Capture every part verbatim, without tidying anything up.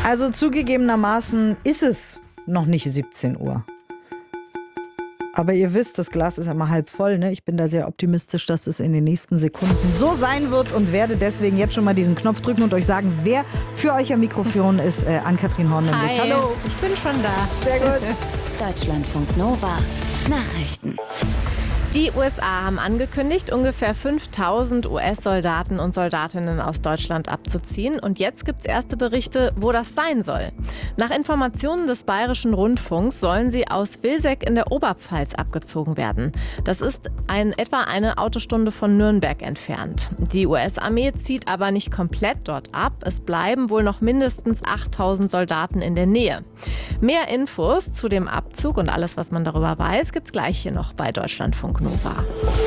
Also zugegebenermaßen ist es noch nicht siebzehn Uhr. Aber ihr wisst, das Glas ist immer halb voll. Ne? Ich bin da sehr optimistisch, dass es in den nächsten Sekunden so sein wird und werde deswegen jetzt schon mal diesen Knopf drücken und euch sagen, wer für euch am Mikrofon ist. Äh, Ann-Kathrin Horn nämlich. Hi. Hallo. Ich bin schon da. Sehr gut. Deutschlandfunk Nova. Nachrichten. Die U S A haben angekündigt, ungefähr fünftausend U S-Soldaten und Soldatinnen aus Deutschland abzuziehen. Und jetzt gibt es erste Berichte, wo das sein soll. Nach Informationen des Bayerischen Rundfunks sollen sie aus Vilseck in der Oberpfalz abgezogen werden. Das ist ein, etwa eine Autostunde von Nürnberg entfernt. Die U S-Armee zieht aber nicht komplett dort ab. Es bleiben wohl noch mindestens achttausend Soldaten in der Nähe. Mehr Infos zu dem Abzug und alles, was man darüber weiß, gibt es gleich hier noch bei Deutschlandfunk Nova.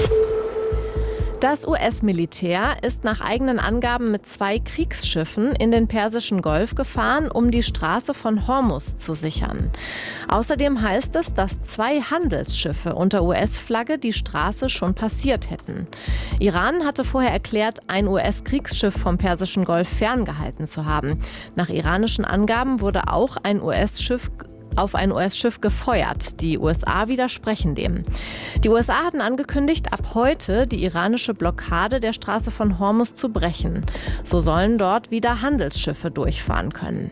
Das U S-Militär ist nach eigenen Angaben mit zwei Kriegsschiffen in den Persischen Golf gefahren, um die Straße von Hormuz zu sichern. Außerdem heißt es, dass zwei Handelsschiffe unter U S-Flagge die Straße schon passiert hätten. Iran hatte vorher erklärt, ein U S-Kriegsschiff vom Persischen Golf ferngehalten zu haben. Nach iranischen Angaben wurde auch ein U S-Schiff auf ein U S-Schiff gefeuert. Die U S A widersprechen dem. Die U S A hatten angekündigt, ab heute die iranische Blockade der Straße von Hormuz zu brechen. So sollen dort wieder Handelsschiffe durchfahren können.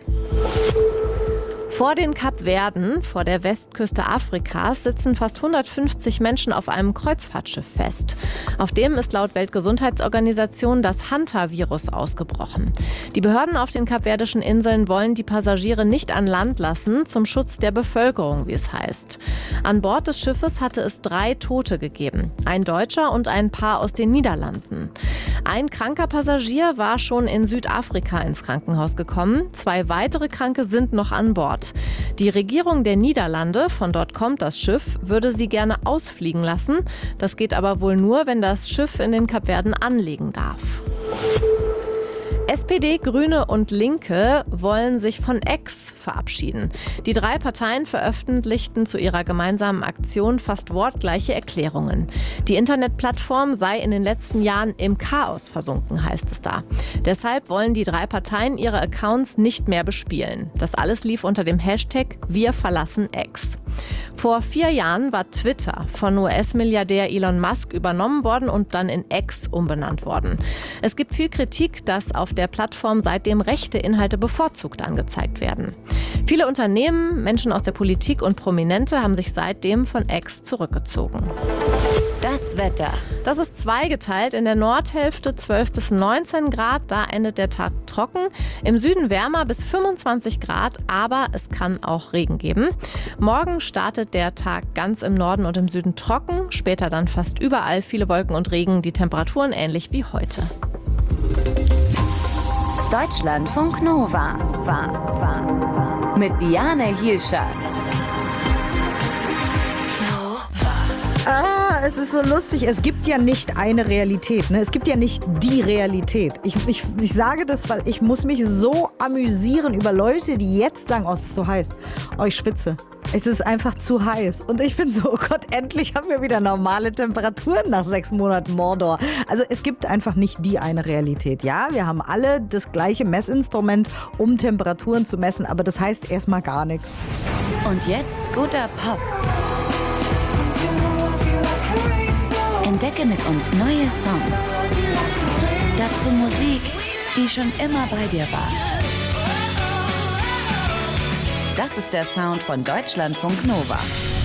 Vor den Kapverden, vor der Westküste Afrikas, sitzen fast hundertfünfzig Menschen auf einem Kreuzfahrtschiff fest. Auf dem ist laut Weltgesundheitsorganisation das Hanta-Virus ausgebrochen. Die Behörden auf den kapverdischen Inseln wollen die Passagiere nicht an Land lassen, zum Schutz der Bevölkerung, wie es heißt. An Bord des Schiffes hatte es drei Tote gegeben, ein Deutscher und ein Paar aus den Niederlanden. Ein kranker Passagier war schon in Südafrika ins Krankenhaus gekommen, zwei weitere Kranke sind noch an Bord. Die Regierung der Niederlande, von dort kommt das Schiff, würde sie gerne ausfliegen lassen. Das geht aber wohl nur, wenn das Schiff in den Kapverden anlegen darf. S P D, Grüne und Linke wollen sich von X verabschieden. Die drei Parteien veröffentlichten zu ihrer gemeinsamen Aktion fast wortgleiche Erklärungen. Die Internetplattform sei in den letzten Jahren im Chaos versunken, heißt es da. Deshalb wollen die drei Parteien ihre Accounts nicht mehr bespielen. Das alles lief unter dem Hashtag Wir verlassen X. Vor vier Jahren war Twitter von U S-Milliardär Elon Musk übernommen worden und dann in X umbenannt worden. Es gibt viel Kritik, dass auf der Plattform seitdem rechte Inhalte bevorzugt angezeigt werden. Viele Unternehmen, Menschen aus der Politik und Prominente haben sich seitdem von X zurückgezogen. Das Wetter. Das ist zweigeteilt. In der Nordhälfte zwölf bis neunzehn Grad, da endet der Tag trocken. Im Süden wärmer bis fünfundzwanzig Grad, aber es kann auch Regen geben. Morgen startet der Tag ganz im Norden und im Süden trocken, später dann fast überall viele Wolken und Regen, die Temperaturen ähnlich wie heute. Deutschlandfunk Nova. Mit Diane Hielscher. Ah, es ist so lustig. Es gibt ja nicht eine Realität. Ne? Es gibt ja nicht die Realität. Ich, ich, ich sage das, weil ich muss mich so amüsieren über Leute, die jetzt sagen, oh, es ist so heiß. Oh, ich schwitze. Es ist einfach zu heiß. Und ich bin so, oh Gott, endlich haben wir wieder normale Temperaturen nach sechs Monaten Mordor. Also es gibt einfach nicht die eine Realität. Ja, wir haben alle das gleiche Messinstrument, um Temperaturen zu messen. Aber das heißt erstmal gar nichts. Und jetzt guter Pop. Entdecke mit uns neue Songs. Dazu Musik, die schon immer bei dir war. Das ist der Sound von Deutschlandfunk Nova.